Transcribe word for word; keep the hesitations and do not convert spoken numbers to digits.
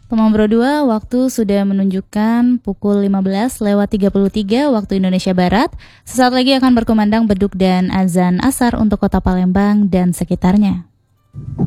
Teman Bro dua, waktu sudah menunjukkan pukul lima belas lewat tiga puluh tiga waktu Indonesia Barat. Sesaat lagi akan berkumandang beduk dan azan asar untuk kota Palembang dan sekitarnya.